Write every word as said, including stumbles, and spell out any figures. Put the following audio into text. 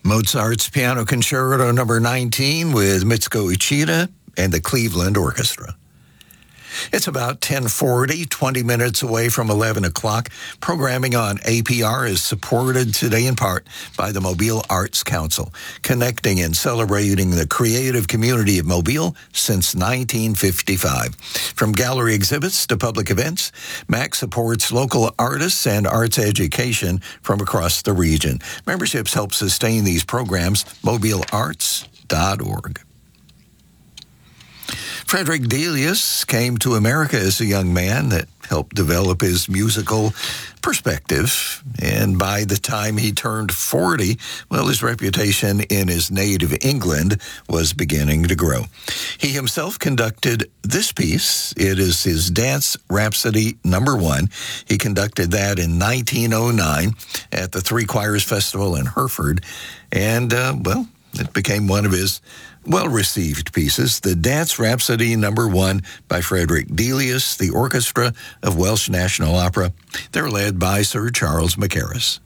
Mozart's Piano Concerto number nineteen with Mitsuko Uchida and the Cleveland Orchestra. It's about ten forty, twenty minutes away from eleven o'clock. Programming on A P R is supported today in part by the Mobile Arts Council, connecting and celebrating the creative community of Mobile since nineteen fifty-five. From gallery exhibits to public events, M A C supports local artists and arts education from across the region. Memberships help sustain these programs. mobile arts dot org. Frederick Delius came to America as a young man that helped develop his musical perspective. And by the time he turned forty, well, his reputation in his native England was beginning to grow. He himself conducted this piece. It is his Dance Rhapsody number one. He conducted that in nineteen oh nine at the Three Choirs Festival in Hereford. And, uh, well, it became one of his well-received pieces, the Dance Rhapsody number one by Frederick Delius, the Orchestra of Welsh National Opera. They're led by Sir Charles Mackerras.